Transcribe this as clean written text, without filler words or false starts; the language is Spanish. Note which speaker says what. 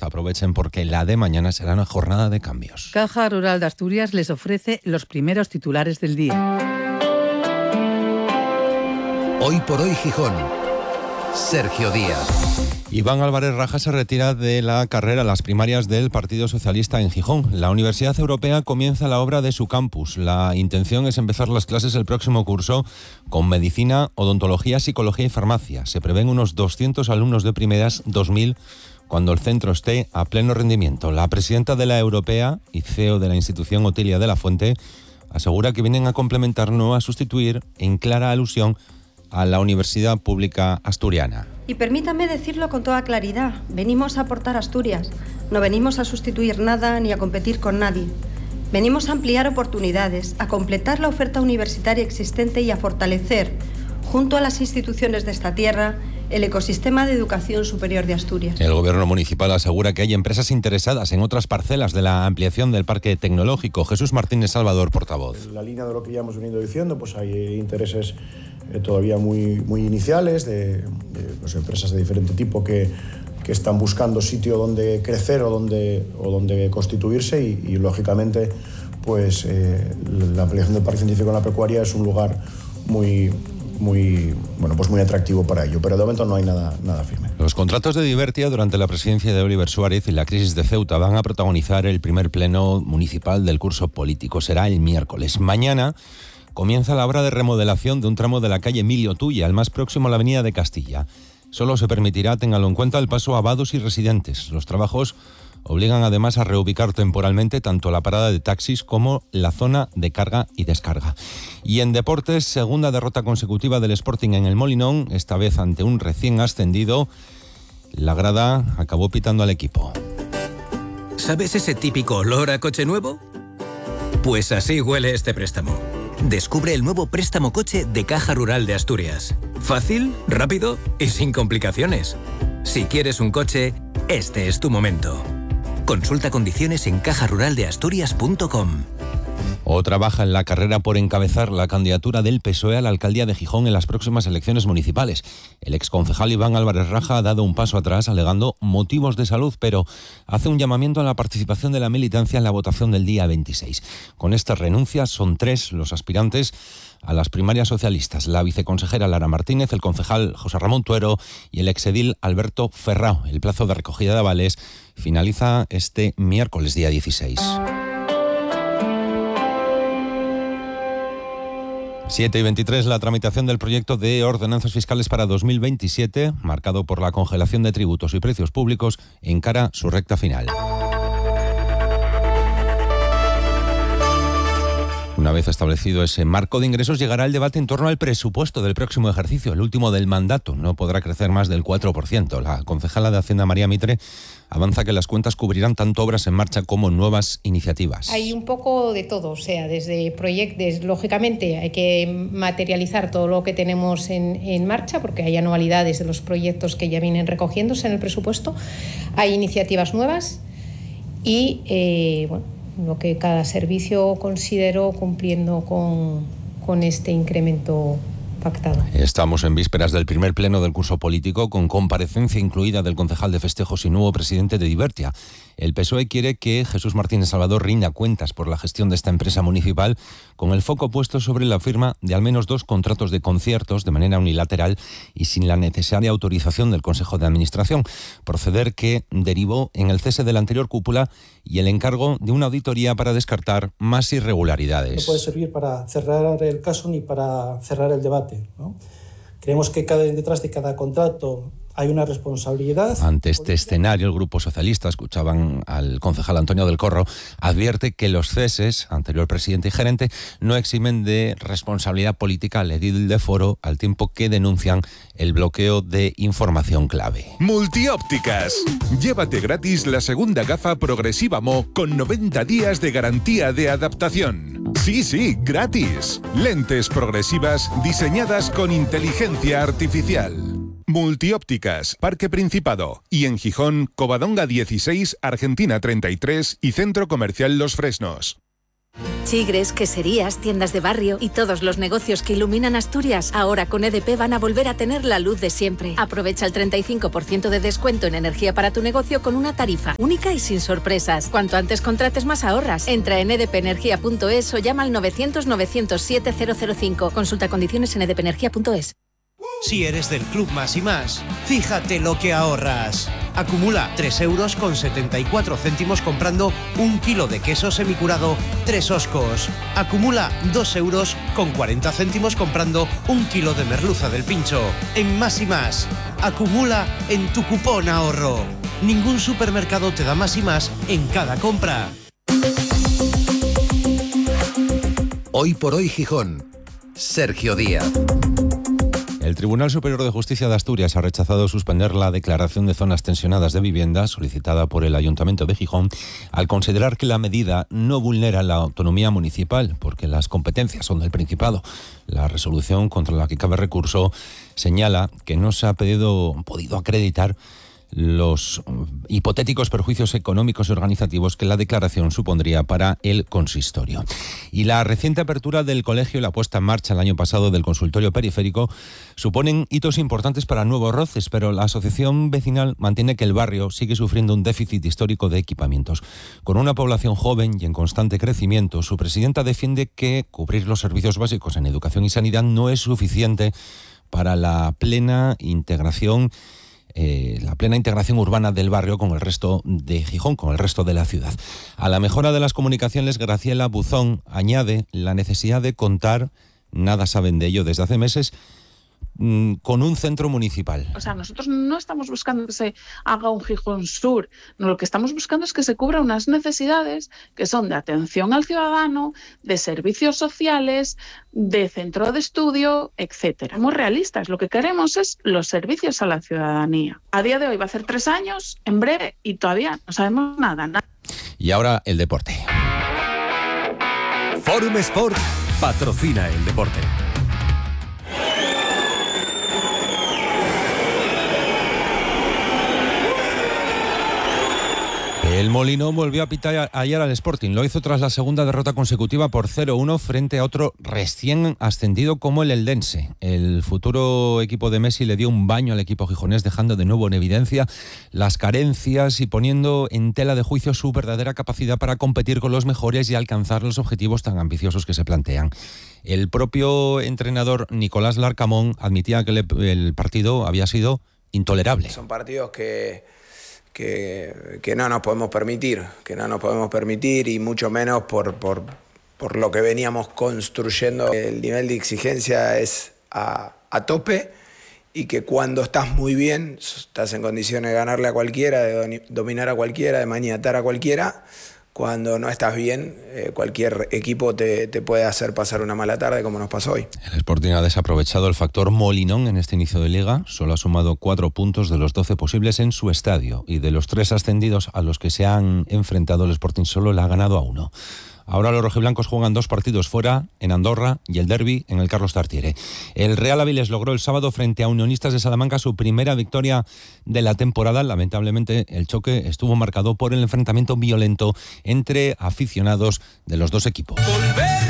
Speaker 1: Aprovechen porque la de mañana será una jornada de cambios.
Speaker 2: Caja Rural de Asturias les ofrece los primeros titulares del día.
Speaker 3: Hoy por hoy Gijón. Sergio Díaz.
Speaker 1: Iván Álvarez Raja se retira de la carrera, las primarias del Partido Socialista en Gijón. La Universidad Europea comienza la obra de su campus. La intención es empezar las clases el próximo curso con medicina, odontología, psicología y farmacia. Se prevén unos 200 alumnos de primeras, 2.000 cuando el centro esté a pleno rendimiento. La presidenta de la Europea y CEO de la institución, Otilia de la Fuente, asegura que vienen a complementar, no a sustituir, en clara alusión a la Universidad Pública Asturiana.
Speaker 4: Y permítame decirlo con toda claridad, venimos a aportar a Asturias, no venimos a sustituir nada ni a competir con nadie. Venimos a ampliar oportunidades, a completar la oferta universitaria existente y a fortalecer, junto a las instituciones de esta tierra, el ecosistema de educación superior de Asturias.
Speaker 1: El gobierno municipal asegura que hay empresas interesadas en otras parcelas de la ampliación del parque tecnológico. Jesús Martínez Salvador, portavoz.
Speaker 5: En la línea de lo que ya hemos venido diciendo, pues hay intereses todavía muy iniciales de empresas de diferente tipo que están buscando sitio donde crecer o donde constituirse y lógicamente pues la ampliación del parque científico en la pecuaria es un lugar muy atractivo para ello, pero de momento no hay nada firme.
Speaker 1: Los contratos de Divertia durante la presidencia de Oliver Suárez y la crisis de Ceuta van a protagonizar el primer pleno municipal del curso político. Será el miércoles. Mañana comienza la obra de remodelación de un tramo de la calle Emilio Tuya, el más próximo a la avenida de Castilla. Solo se permitirá, ténganlo en cuenta, el paso a vados y residentes. Los trabajos obligan además a reubicar temporalmente tanto la parada de taxis como la zona de carga y descarga. Y en deportes, segunda derrota consecutiva del Sporting en el Molinón, esta vez ante un recién ascendido. La grada acabó pitando al equipo.
Speaker 6: ¿Sabes ese típico olor a coche nuevo? Pues así huele este préstamo. Descubre el nuevo préstamo coche de Caja Rural de Asturias. Fácil, rápido y sin complicaciones. Si quieres un coche, este es tu momento. Consulta condiciones en cajaruraldeasturias.com.
Speaker 1: Otra baja en la carrera por encabezar la candidatura del PSOE a la alcaldía de Gijón en las próximas elecciones municipales. El exconcejal Iván Álvarez Raja ha dado un paso atrás alegando motivos de salud, pero hace un llamamiento a la participación de la militancia en la votación del día 26. Con estas renuncias son 3 los aspirantes a las primarias socialistas: la viceconsejera Lara Martínez, el concejal José Ramón Tuero y el exedil Alberto Ferrao. El plazo de recogida de avales finaliza este miércoles día 16. 7:23, la tramitación del proyecto de ordenanzas fiscales para 2027, marcado por la congelación de tributos y precios públicos, encara su recta final. Una vez establecido ese marco de ingresos, llegará el debate en torno al presupuesto del próximo ejercicio, el último del mandato. No podrá crecer más del 4%. La concejala de Hacienda, María Mitre, avanza que las cuentas cubrirán tanto obras en marcha como nuevas iniciativas.
Speaker 7: Hay un poco de todo, o sea, desde proyectos, lógicamente hay que materializar todo lo que tenemos en marcha, porque hay anualidades de los proyectos que ya vienen recogiéndose en el presupuesto. Hay iniciativas nuevas y, lo que cada servicio consideró cumpliendo con este incremento pactado.
Speaker 1: Estamos en vísperas del primer pleno del curso político, con comparecencia incluida del concejal de festejos y nuevo presidente de Divertia. El PSOE quiere que Jesús Martínez Salvador rinda cuentas por la gestión de esta empresa municipal, con el foco puesto sobre la firma de al menos 2 contratos de conciertos de manera unilateral y sin la necesaria autorización del Consejo de Administración, proceder que derivó en el cese de la anterior cúpula y el encargo de una auditoría para descartar más irregularidades.
Speaker 8: No puede servir para cerrar el caso ni para cerrar el debate, ¿no? Creemos que detrás de cada contrato hay una responsabilidad.
Speaker 1: Ante este escenario, el Grupo Socialista, escuchaban al concejal Antonio del Corro, advierte que los ceses, anterior presidente y gerente, no eximen de responsabilidad política al edil de Foro, al tiempo que denuncian el bloqueo de información clave.
Speaker 9: Multiópticas. Llévate gratis la segunda gafa progresiva Mo con 90 días de garantía de adaptación. Sí, gratis. Lentes progresivas diseñadas con inteligencia artificial. Multiópticas, Parque Principado y en Gijón, Covadonga 16, Argentina 33 y Centro Comercial Los Fresnos.
Speaker 10: Chigres, queserías, tiendas de barrio y todos los negocios que iluminan Asturias, ahora con EDP van a volver a tener la luz de siempre. Aprovecha el 35% de descuento en energía para tu negocio con una tarifa única y sin sorpresas. Cuanto antes contrates, más ahorras. Entra en edpenergia.es o llama al 900-907-005. Consulta condiciones en edpenergia.es.
Speaker 11: Si eres del Club Más y Más, fíjate lo que ahorras. Acumula 3,74 € comprando 1 kilo de queso semicurado 3 Oscos. Acumula 2,40 € comprando 1 kilo de merluza del Pincho. En Más y Más, acumula en tu cupón ahorro. Ningún supermercado te da más y más en cada compra.
Speaker 3: Hoy por hoy Gijón. Sergio Díaz.
Speaker 1: El Tribunal Superior de Justicia de Asturias ha rechazado suspender la declaración de zonas tensionadas de vivienda solicitada por el Ayuntamiento de Gijón al considerar que la medida no vulnera la autonomía municipal porque las competencias son del Principado. La resolución contra la que cabe recurso señala que no se ha podido acreditar los hipotéticos perjuicios económicos y organizativos que la declaración supondría para el consistorio. Y la reciente apertura del colegio y la puesta en marcha el año pasado del consultorio periférico suponen hitos importantes para Nuevos Roces, pero la asociación vecinal mantiene que el barrio sigue sufriendo un déficit histórico de equipamientos. Con una población joven y en constante crecimiento, su presidenta defiende que cubrir los servicios básicos en educación y sanidad no es suficiente para la plena integración urbana del barrio con el resto de Gijón, con el resto de la ciudad. A la mejora de las comunicaciones, Graciela Buzón añade la necesidad de contar, nada saben de ello desde hace meses, con un centro municipal.
Speaker 12: O sea, nosotros no estamos buscando que se haga un Gijón Sur, no, lo que estamos buscando es que se cubran unas necesidades que son de atención al ciudadano, de servicios sociales, de centro de estudio, etcétera. Somos realistas, lo que queremos es los servicios a la ciudadanía. A día de hoy va a hacer 3 años, en breve, y todavía no sabemos nada.
Speaker 1: Y ahora el deporte.
Speaker 13: Forum Sport patrocina el deporte.
Speaker 1: El Molinón volvió a pitar ayer al Sporting. Lo hizo tras la segunda derrota consecutiva por 0-1 frente a otro recién ascendido como el Eldense. El futuro equipo de Messi le dio un baño al equipo gijonés, dejando de nuevo en evidencia las carencias y poniendo en tela de juicio su verdadera capacidad para competir con los mejores y alcanzar los objetivos tan ambiciosos que se plantean. El propio entrenador Nicolás Larcamón admitía que el partido había sido intolerable.
Speaker 14: Son partidos que no nos podemos permitir, y mucho menos por lo que veníamos construyendo. El nivel de exigencia es a tope, y que cuando estás muy bien, estás en condiciones de ganarle a cualquiera, de dominar a cualquiera, de maniatar a cualquiera. Cuando no estás bien, cualquier equipo te puede hacer pasar una mala tarde, como nos pasó hoy.
Speaker 1: El Sporting ha desaprovechado el factor Molinón en este inicio de Liga. Solo ha sumado 4 puntos de los 12 posibles en su estadio. Y de los 3 ascendidos a los que se han enfrentado, el Sporting solo le ha ganado a 1. Ahora los rojiblancos juegan 2 partidos fuera, en Andorra, y el derbi en el Carlos Tartiere. El Real Avilés logró el sábado frente a Unionistas de Salamanca su primera victoria de la temporada. Lamentablemente, el choque estuvo marcado por el enfrentamiento violento entre aficionados de los dos equipos.